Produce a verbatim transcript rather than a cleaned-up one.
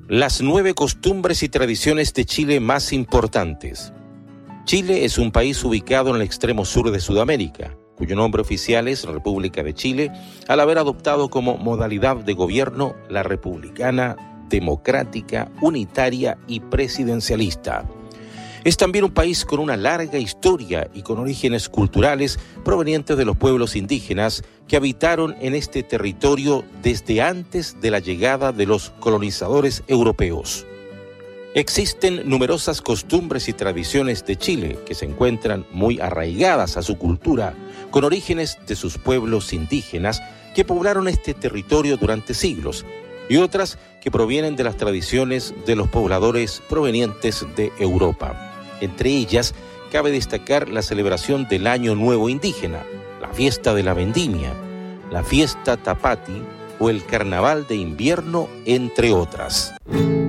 Las nueve costumbres y tradiciones de Chile más importantes. Chile es un país ubicado en el extremo sur de Sudamérica, cuyo nombre oficial es República de Chile, al haber adoptado como modalidad de gobierno la republicana, democrática, unitaria y presidencialista. Es también un país con una larga historia y con orígenes culturales provenientes de los pueblos indígenas que habitaron en este territorio desde antes de la llegada de los colonizadores europeos. Existen numerosas costumbres y tradiciones de Chile que se encuentran muy arraigadas a su cultura, con orígenes de sus pueblos indígenas que poblaron este territorio durante siglos, y otras que provienen de las tradiciones de los pobladores provenientes de Europa. Entre ellas, cabe destacar la celebración del Año Nuevo Indígena, la fiesta de la vendimia, la fiesta Tapati o el Carnaval de Invierno, entre otras.